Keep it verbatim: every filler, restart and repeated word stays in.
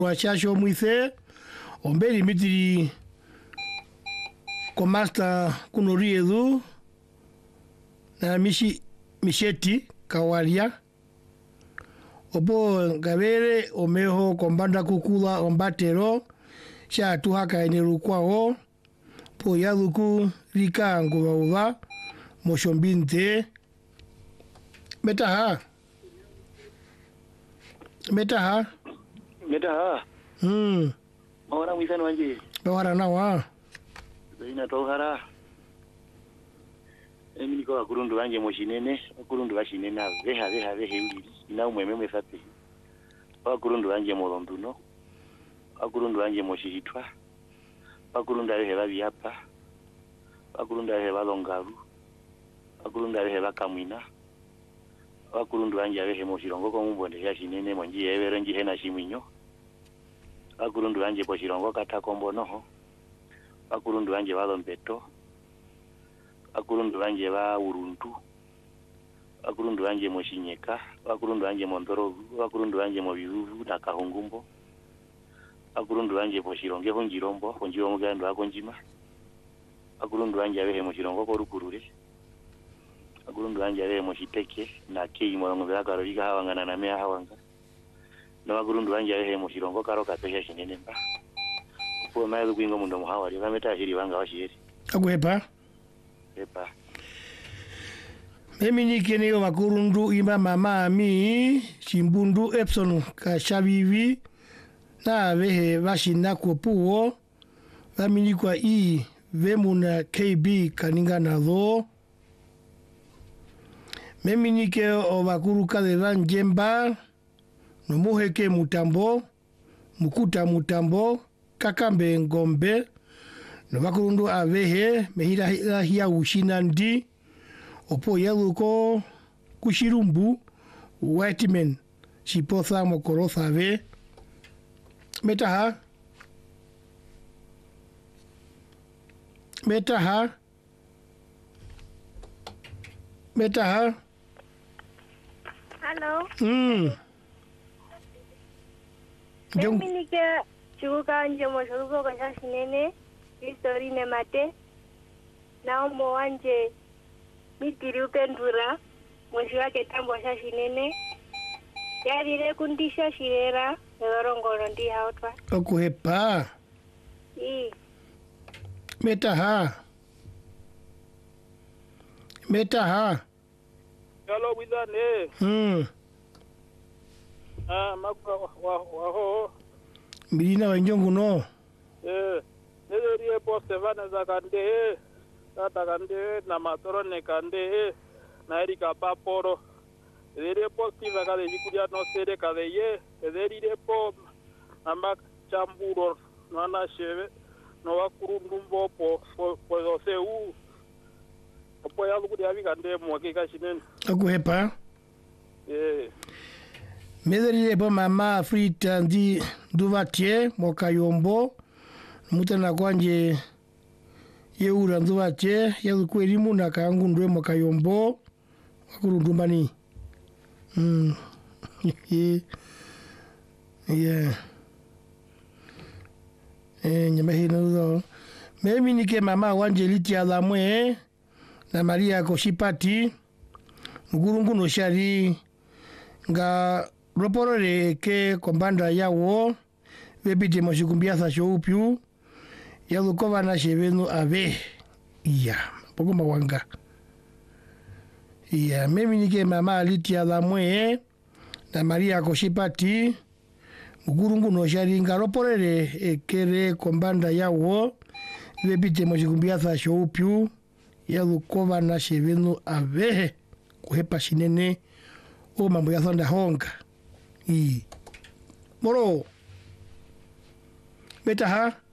wachasho mwithe ombeli mitiri komasta kunoriedhu na mishi misheti kawalia opo ngavere omeho kombanda kukula ombatero sha tuhaka eneru kwao po yaduku rika ngova moshombinte metaha metaha metaha hmm mawara mwisano wanje bawara nawa ina tohara emi niko akurundu wanje moshinene akurundu washinene veha veha vehe uli ina umweme mwefate akurundu wanje molonduno akurundu wanje moshihitwa akurundu vehe babyapa akurundu vehe balongaru akurundu vehe bakamwina akurundu wanje vehe moshirongo ko mumbonde ya shinene monji yebero nji hena shimwinyo akurundu wanje poshirongo katakombo noho akurundu wanje balombeto akurundu wanje ba uruntu akurundu wanje moshinyeka akurundu wanje mondorovu akurundu wanje mobivuvu na kahungumbo akurundu wanje poshironge honjirombo honjiro mugando akonjima akurundu wanje abehe moshirongo ko rukurure akurundu wanje abehe moshiteke na kei morongo bya karolika hawangana na mea hawanga no akurundu wanje abehe moshirongo karo kapesha shinene mba po mayo kwingo mundo muhawari bameta hiri banga washiri agwepa epa mimi nikene makurundu imba mama mi chimbundu epson kashavivi na vehe vashina kopuo vamini kwa i vemuna K B kaninga nadho mimi nike o vakuruka de vanjemba no muheke mutambo mukuta mutambo kakambe ngombe no vakurundu avehe mehira hira hiya ushinandi opo yaluko kushirumbu whiteman shipotha mokorotha ve metaha metaha metaha Hello. mm Mimi nike chuka nje moshoruko kwa shinene history ne mate naombo wanje mitiri upendura mweshi wake tambo shinene yarire kundisha shirera newarongoro ndi hautwa okuhepa i metaha metaha Hello widane mm ah makwa wa wa ho mbirina wanjongu no eh nederie poste vana za kande tata kande na matorone kande na erika paporo nederie poste vakale jikudia no sere kale ye nederie po amba chamburo nana sheve no wakurundu mbopo po po se u po ya lukudia vikande mwakika shinene okuhepa eh mederile po mama frita ndi nduvatie mokayombo mutana kwanje yeura nduvatie yalukwelimu na kangu ndwe mokayombo wakurundumbani mm yeah eh nyama hino zo mimi nike mama wanje liti alamwe na Maria koshipati ngurungu no shari nga roporore ke kombanda yawo vebite moshikumbia sho upyu yalukova na shevenu ave iya poko mawanga iya mimi nike mama aliti alamwe na Maria koshipati ngurungu no shari nga roporore kere kombanda yawo vebite moshikumbia sho upyu yalukova na shevenu ave kuhepa shinene o mambo ya thonda honga i moro metaha